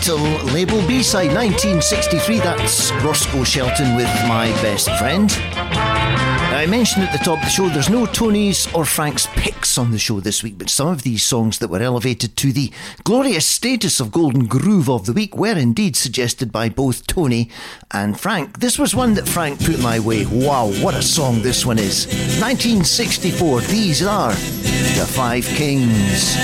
Little label B-side 1963. That's Roscoe Shelton with My Best Friend. I mentioned at the top of the show there's no Tony's or Frank's picks on the show this week, but some of these songs that were elevated to the glorious status of Golden Groove of the Week were indeed suggested by both Tony and Frank. This was one that Frank put my way. Wow, what a song this one is. 1964, these are the Five Kings.